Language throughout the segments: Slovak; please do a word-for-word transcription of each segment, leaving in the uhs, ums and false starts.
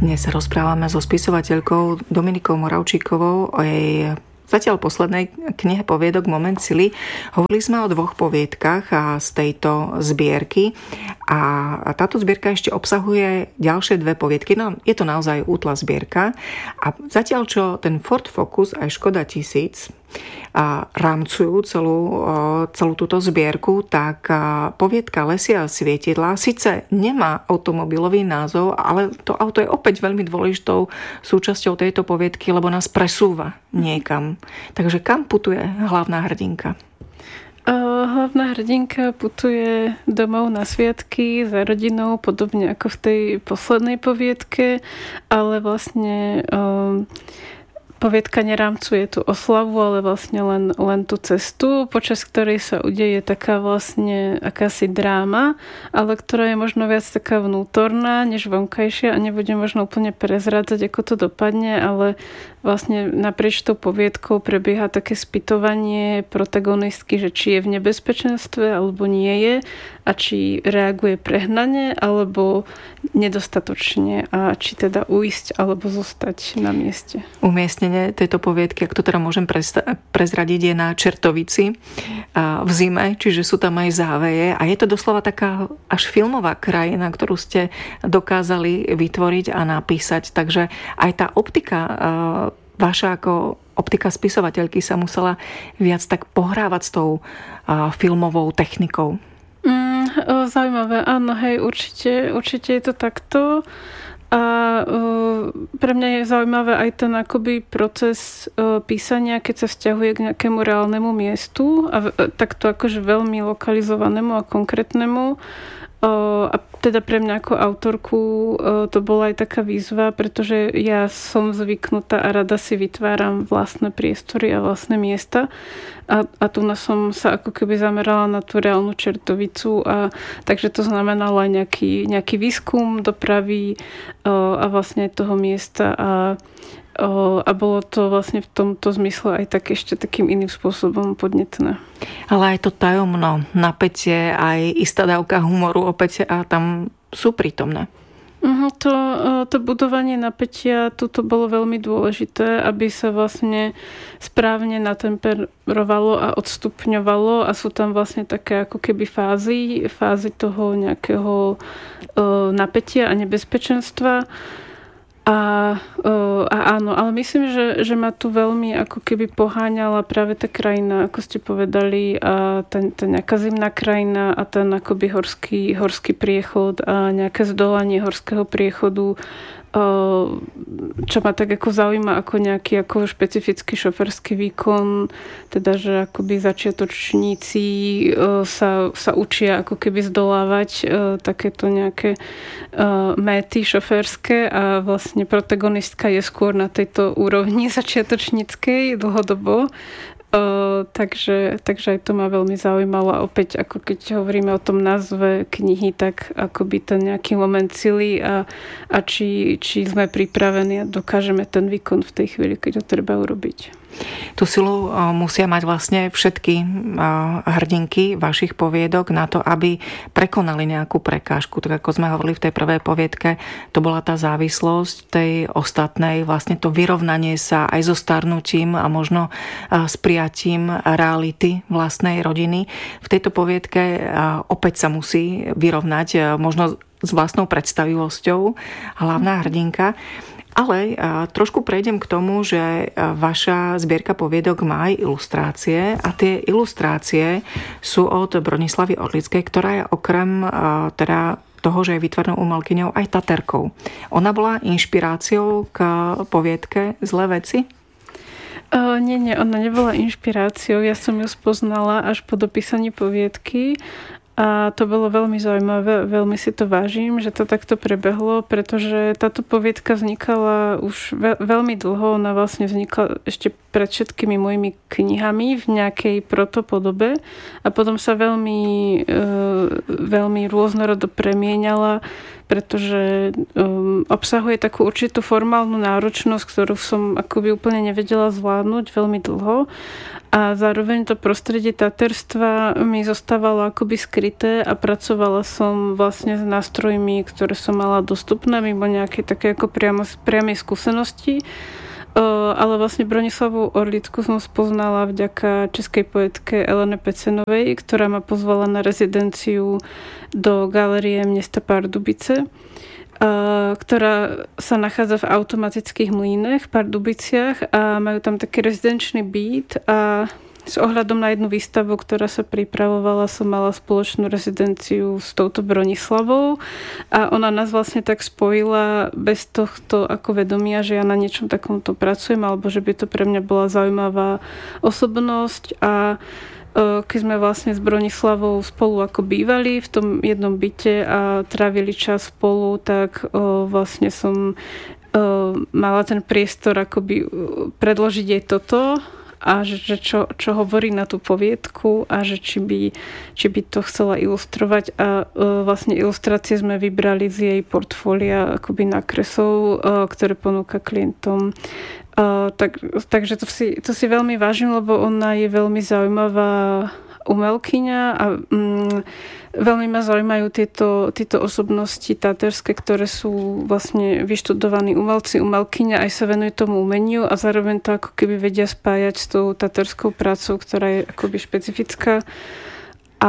Dnes sa rozprávame so spisovateľkou Dominikou Moravčíkovou o jej zatiaľ poslednej knihe poviedok Moment sily. Hovorili sme o dvoch poviedkach z tejto zbierky a táto zbierka ešte obsahuje ďalšie dve poviedky. No, je to naozaj útla zbierka a zatiaľ čo ten Ford Focus aj Škoda tisíc a rámcujú celú, celú túto zbierku, tak poviedka Lesia svietidla síce nemá automobilový názov, ale to auto je opäť veľmi dôležitou súčasťou tejto poviedky, lebo nás presúva niekam. Takže kam putuje hlavná hrdinka? Hlavná hrdinka putuje domov na sviatky za rodinou, podobne ako v tej poslednej poviedke, ale vlastne um, poviedka nerámcuje tú oslavu, ale vlastne len, len tú cestu, počas ktorej sa udeje taká vlastne akási dráma, ale ktorá je možno viac taká vnútorná, než vonkajšia a nebudem možno úplne prezrádzať, ako to dopadne, ale vlastne naprieč tou poviedkou prebieha také spytovanie protagonistky, že či je v nebezpečenstve alebo nie je a či reaguje prehnane alebo nedostatočne a či teda uísť alebo zostať na mieste. Umiestnenie tejto poviedky, ak to teda môžem prezradiť, je na Čertovici v zime, čiže sú tam aj záveje a je to doslova taká až filmová krajina, ktorú ste dokázali vytvoriť a napísať, takže aj tá optika vaša ako optika spisovateľky sa musela viac tak pohrávať s tou filmovou technikou. Mm, zaujímavé, áno, hej, určite, určite je to takto. A uh, pre mňa je zaujímavé aj ten akoby proces uh, písania, keď sa vzťahuje k nejakému reálnemu miestu a uh, takto akože veľmi lokalizovanému a konkrétnemu. Uh, a teda pre mňa ako autorku uh, to bola aj taká výzva, pretože ja som zvyknutá a rada si vytváram vlastné priestory a vlastné miesta. A, a tu som sa ako keby zamerala na tú reálnu Čertovicu a takže to znamenalo aj nejaký, nejaký výskum dopravy uh, a vlastne toho miesta a a bolo to vlastne v tomto zmysle aj tak ešte takým iným spôsobom podnetné. Ale aj to tajomno, napätie, aj istá dávka humoru opäť a tam sú prítomné. To, to budovanie napätia, toto bolo veľmi dôležité, aby sa vlastne správne natemperovalo a odstupňovalo a sú tam vlastne také ako keby fázy, fázy toho nejakého napätia a nebezpečenstva. A, a áno, ale myslím, že, že ma tu veľmi ako keby poháňala práve tá krajina, ako ste povedali, a ten, ten nejaká zimná krajina a ten akoby horský, horský priechod a nejaké zdolanie horského priechodu, čo ma tak ako zaujíma ako nejaký ako špecifický šoferský výkon, teda že akoby začiatočníci sa, sa učia ako keby zdolávať takéto nejaké méty šoferské a vlastne protagonistka je skôr na tejto úrovni začiatočníckej dlhodobo. Uh, takže, takže aj to ma veľmi zaujímalo a opäť ako keď hovoríme o tom názve knihy, tak akoby ten nejaký moment sily a, a či, či sme pripravení a dokážeme ten výkon v tej chvíli, keď to treba urobiť. Tú silu musia mať vlastne všetky hrdinky vašich poviedok na to, aby prekonali nejakú prekážku. Tak ako sme hovorili v tej prvej poviedke, to bola tá závislosť tej ostatnej, vlastne to vyrovnanie sa aj so starnutím a možno s prijatím reality vlastnej rodiny. V tejto poviedke opäť sa musí vyrovnať možno s vlastnou predstavivosťou hlavná hrdinka. Ale trošku prejdem k tomu, že vaša zbierka poviedok má aj ilustrácie a tie ilustrácie sú od Bronislavy Orlickej, ktorá je okrem teda toho, že je výtvarnou umelkyňou, aj taterkou. Ona bola inšpiráciou k poviedke Zlé veci? Uh, nie, nie, ona nebola inšpiráciou. Ja som ju spoznala až po dopísaní poviedky. A to bolo veľmi zaujímavé, veľmi si to vážim, že to takto prebehlo, pretože táto poviedka vznikala už veľmi dlho, ona vlastne vznikla ešte pred všetkými mojimi knihami v nejakej protopodobe a potom sa veľmi, veľmi rôznorodo premieňala pretože um, obsahuje takú určitú formálnu náročnosť, ktorú som akoby úplne nevedela zvládnuť veľmi dlho. A zároveň to prostredie taterstva mi zostávalo akoby skryté a pracovala som vlastne s nástrojmi, ktoré som mala dostupné mimo nejakej také ako priamo, priamej skúsenosti. Ale vlastne Bronislavu Orlicku som spoznala vďaka českej poetke Elene Pecenovej, ktorá ma pozvala na rezidenciu do Galérie mesta Pardubice, ktorá sa nachádza v automatických mlýnech v Pardubiciach a majú tam taký rezidenčný byt a s ohľadom na jednu výstavu, ktorá sa pripravovala, som mala spoločnú rezidenciu s touto Bronislavou a ona nás vlastne tak spojila bez tohto ako vedomia, že ja na niečom takomto pracujem alebo že by to pre mňa bola zaujímavá osobnosť a keď sme vlastne s Bronislavou spolu ako bývali v tom jednom byte a trávili čas spolu, tak vlastne som mala ten priestor akoby predložiť jej toto a že, že čo, čo hovorí na tú poviedku a že či by, či by to chcela ilustrovať a e, vlastne ilustrácie sme vybrali z jej portfólia akoby nákresov, e, ktoré ponúka klientom. E, tak, takže to si, to si veľmi vážim, lebo ona je veľmi zaujímavá umelkyňa a mm, veľmi ma zaujímajú tieto, tieto osobnosti taterské, ktoré sú vlastne vyštudovaní umelci, umelkyňa, aj sa venujú tomu umeniu a zároveň to ako keby vedia spájať s tou taterskou prácou, ktorá je akoby špecifická. A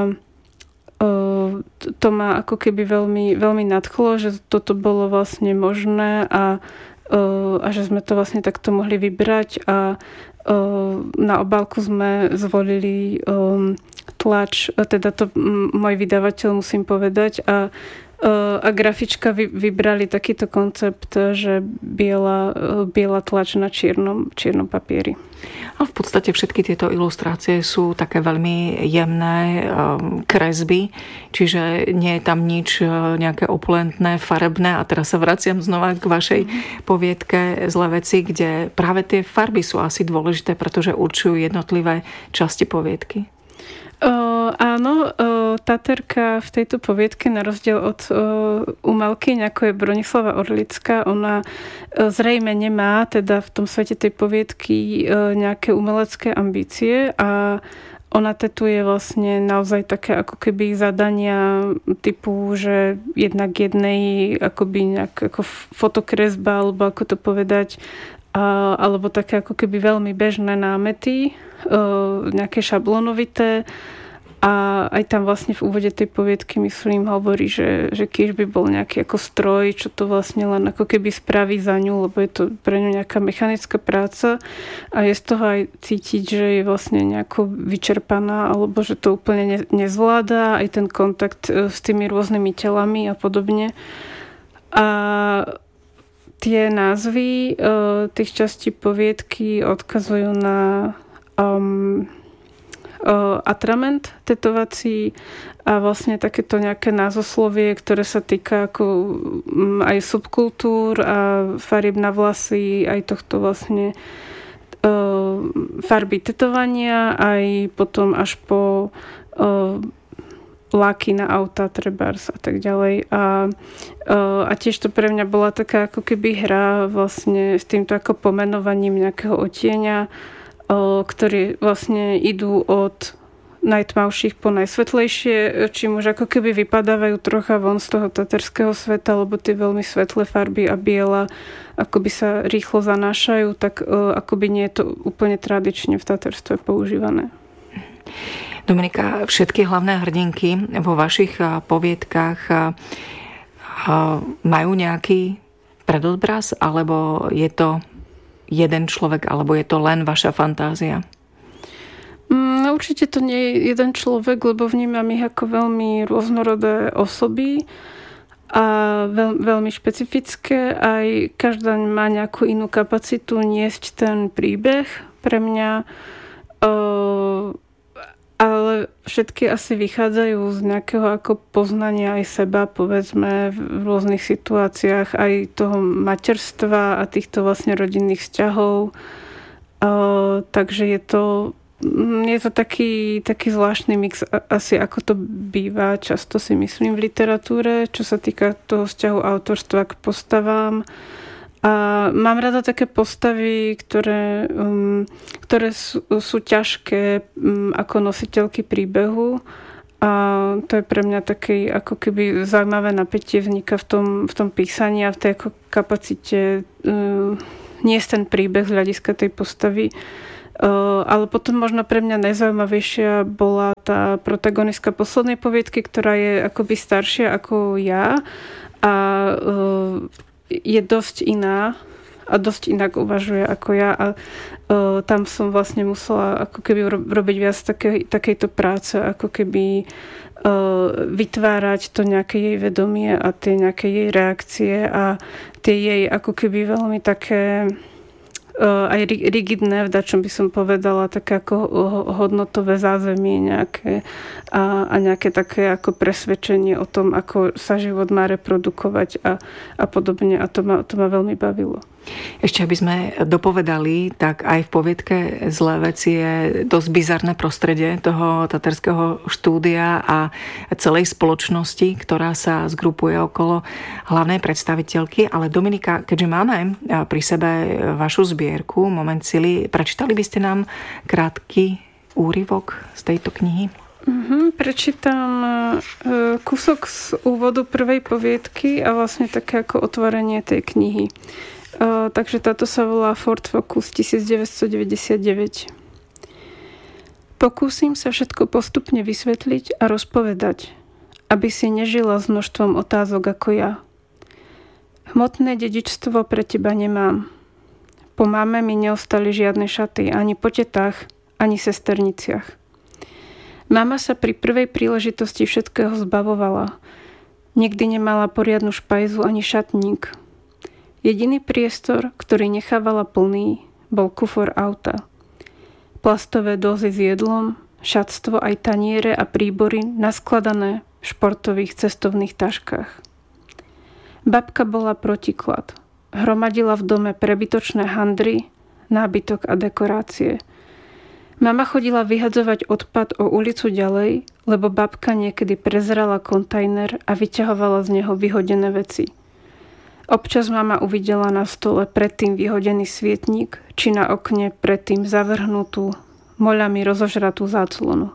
to ma ako keby veľmi, veľmi nadchlo, že toto bolo vlastne možné a, a že sme to vlastne takto mohli vybrať a na obálku sme zvolili tlač, teda to môj vydavateľ musím povedať a, a grafička vy, vybrali takýto koncept, že biela, biela tlač na čiernom, čiernom papieri. A v podstate všetky tieto ilustrácie sú také veľmi jemné kresby, čiže nie je tam nič nejaké opulentné, farebné. A teraz sa vraciam znova k vašej poviedke Zlé veci, kde práve tie farby sú asi dôležité, pretože určujú jednotlivé časti poviedky. Uh, áno, uh, taterka v tejto poviedke na rozdiel od uh, umelkyň, ako je Bronislava Orlická, ona uh, zrejme nemá teda v tom svete tej poviedky uh, nejaké umelecké ambície a ona tetuje vlastne naozaj také ako keby zadania typu, že jednak jednej akoby nejak ako fotokresba, alebo ako to povedať, a, alebo také ako keby veľmi bežné námety, nejaké šablonovité a aj tam vlastne v úvode tej poviedky myslím hovorí, že, že keď by bol nejaký ako stroj, čo to vlastne len ako keby spraví za ňu, lebo je to pre ňu nejaká mechanická práca a je z toho aj cítiť, že je vlastne nejako vyčerpaná alebo že to úplne ne, nezvláda aj ten kontakt s tými rôznymi telami a podobne. A tie názvy tých častí poviedky odkazujú na Um, uh, atrament tetovací a vlastne takéto nejaké názoslovie, ktoré sa týka ako um, aj subkultúr a farieb na vlasy, aj tohto vlastne uh, farby tetovania, aj potom až po uh, láky na auta, trebárs a tak ďalej. A, a tiež to pre mňa bola taká ako keby hra vlastne s týmto ako pomenovaním nejakého odtieňa, ktorí vlastne idú od najtmavších po najsvetlejšie, čím už ako keby vypadávajú trocha von z toho taterského sveta, lebo tie veľmi svetlé farby a biela akoby sa rýchlo zanášajú, tak akoby nie je to úplne tradične v taterstve používané. Dominika, všetky hlavné hrdinky vo vašich poviedkách majú nejaký predobraz, alebo je to jeden človek, alebo je to len vaša fantázia? No, určite to nie je jeden človek, lebo vnímam ich ako veľmi rôznorodé osoby a veľ, veľmi špecifické. Aj každá má nejakú inú kapacitu niesť ten príbeh pre mňa. Ale všetky asi vychádzajú z nejakého ako poznania aj seba, povedzme, v rôznych situáciách, aj toho materstva a týchto vlastne rodinných vzťahov. Takže je to je to taký, taký zvláštny mix, asi ako to býva, často si myslím v literatúre, čo sa týka toho vzťahu autorstva k postavám. A mám rada také postavy, ktoré, um, ktoré sú, sú ťažké um, ako nositeľky príbehu. A to je pre mňa také ako keby zaujímavé napätie vzniká v tom, v tom písaní a v tej ako kapacite um, niesť ten príbeh z hľadiska tej postavy. Uh, ale potom možno pre mňa najzaujímavejšia bola tá protagonistka poslednej poviedky, ktorá je akoby staršia ako ja a uh, je dosť iná a dosť inak uvažuje ako ja a uh, tam som vlastne musela ako keby ro- robiť viac také, takejto práce, ako keby uh, vytvárať to nejaké jej vedomie a tie nejaké jej reakcie a tie jej ako keby veľmi také aj rigidné, v dačom by som povedala, také ako hodnotové zázemie nejaké a, a nejaké také ako presvedčenie o tom, ako sa život má reprodukovať a, a podobne. A to ma, to ma veľmi bavilo. Ešte aby sme dopovedali, tak aj v poviedke Zlé veci je dosť bizarné prostredie toho taterského štúdia a celej spoločnosti, ktorá sa zgrupuje okolo hlavnej predstaviteľky. Ale Dominika, keďže máme pri sebe vašu zbierku Moment sily, prečítali by ste nám krátky úryvok z tejto knihy? Mm-hmm, prečítam kúsok z úvodu prvej poviedky a vlastne také ako otvorenie tej knihy. Uh, takže táto sa volá Ford Focus devätnásťstodeväťdesiatdeväť. Pokúsim sa všetko postupne vysvetliť a rozpovedať, aby si nežila s množstvom otázok ako ja. Hmotné dedičstvo pre teba nemám. Po mame mi neostali žiadne šaty, ani po tetách, ani sesterniciach. Mama sa pri prvej príležitosti všetkého zbavovala. Nikdy nemala poriadnu špajzu ani šatník. Jediný priestor, ktorý nechávala plný, bol kufor auta. Plastové dozy s jedlom, šatstvo aj taniere a príbory naskladané v športových cestovných taškách. Babka bola protiklad. Hromadila v dome prebytočné handry, nábytok a dekorácie. Mama chodila vyhadzovať odpad o ulicu ďalej, lebo babka niekedy prezrala kontajner a vyťahovala z neho vyhodené veci. Občas mama uvidela na stole predtým vyhodený svietnik, či na okne predtým zavrhnutú, moľami rozožratú záclonu.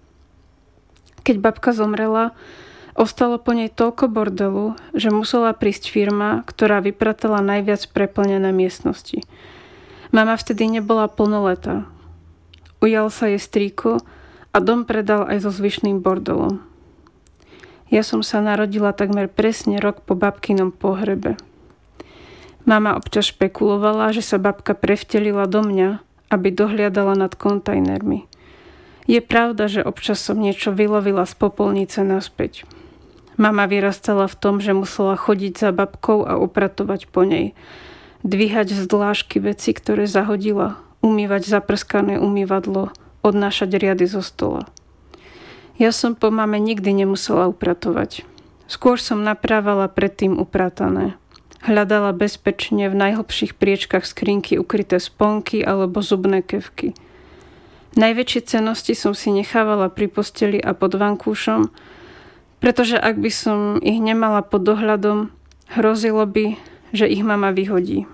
Keď babka zomrela, ostalo po nej toľko bordelu, že musela prísť firma, ktorá vypratala najviac preplnené miestnosti. Mama vtedy nebola plnoletá. Ujal sa jej strýko a dom predal aj so zvyšným bordelom. Ja som sa narodila takmer presne rok po babkinom pohrebe. Mama občas špekulovala, že sa babka prevtelila do mňa, aby dohliadala nad kontajnermi. Je pravda, že občas som niečo vylovila z popolnice naspäť. Mama vyrastala v tom, že musela chodiť za babkou a upratovať po nej. Dvíhať z dlášky veci, ktoré zahodila, umývať zaprskané umývadlo, odnášať riady zo stola. Ja som po mame nikdy nemusela upratovať. Skôr som naprávala predtým upratané. Hľadala bezpečne v najhlbších priečkach skrinky ukryté sponky alebo zubné kevky. Najväčšie cennosti som si nechávala pri posteli a pod vankúšom, pretože ak by som ich nemala pod dohľadom, hrozilo by, že ich mama vyhodí.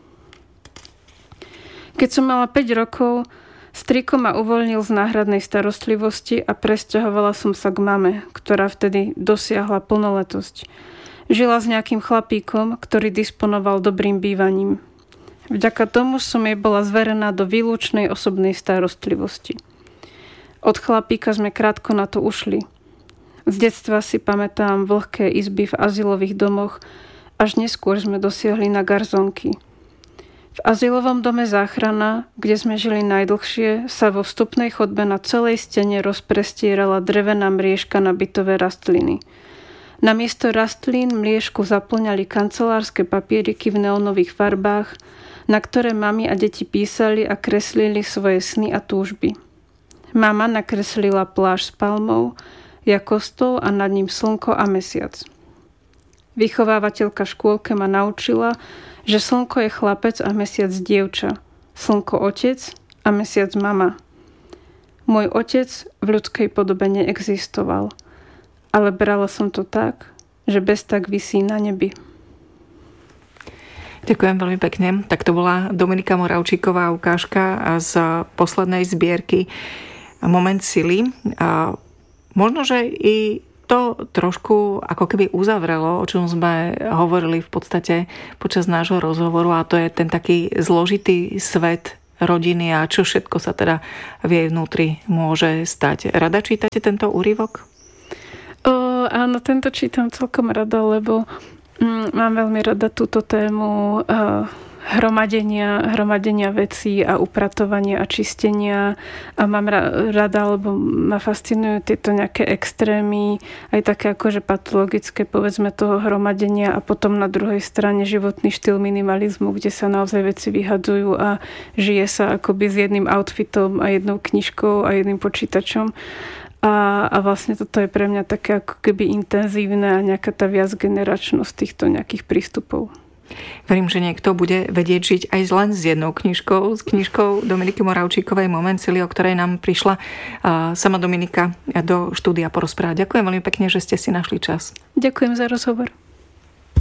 Keď som mala päť rokov, strýko ma uvoľnil z náhradnej starostlivosti a presťahovala som sa k mame, ktorá vtedy dosiahla plnoletosť. Žila s nejakým chlapíkom, ktorý disponoval dobrým bývaním. Vďaka tomu som jej bola zverená do výlučnej osobnej starostlivosti. Od chlapíka sme krátko na to ušli. Z detstva si pamätám vlhké izby v azylových domoch, až neskôr sme dosiahli na garzonky. V azylovom dome Záchrana, kde sme žili najdlhšie, sa vo vstupnej chodbe na celej stene rozprestierala drevená mriežka na bytové rastliny. Namiesto rastlín mriežku zaplňali kancelárske papieriky v neónových farbách, na ktoré mami a deti písali a kreslili svoje sny a túžby. Mama nakreslila plášť s palmou, ja kostol a nad ním slnko a mesiac. Vychovávateľka v škôlke ma naučila, že slnko je chlapec a mesiac dievča, slnko otec a mesiac mama. Môj otec v ľudskej podobe neexistoval, ale brala som to tak, že bez tak visí na nebi. Ďakujem veľmi pekne. Tak to bola Dominika Moravčíková, ukážka z poslednej zbierky Moment sily. A možno, že i to trošku ako keby uzavrelo, o čom sme hovorili v podstate počas nášho rozhovoru, a to je ten taký zložitý svet rodiny a čo všetko sa teda v jej vnútri môže stať. Rada čítate tento úryvok? O, áno, tento čítam celkom rada, lebo mm, mám veľmi rada túto tému uh, hromadenia, hromadenia vecí a upratovania a čistenia a mám rada, lebo ma fascinujú tieto nejaké extrémy, aj také akože patologické, povedzme, toho hromadenia a potom na druhej strane životný štýl minimalizmu, kde sa naozaj veci vyhadzujú a žije sa akoby s jedným outfitom a jednou knižkou a jedným počítačom. A, a vlastne toto je pre mňa také ako keby intenzívne a nejaká tá viacgeneračnosť týchto nejakých prístupov. Verím, že niekto bude vedieť žiť aj len s jednou knižkou, s knižkou Dominiky Moravčíkovej Moment sily, o ktorej nám prišla sama Dominika do štúdia porozprávať. Ďakujem veľmi pekne, že ste si našli čas. Ďakujem za rozhovor.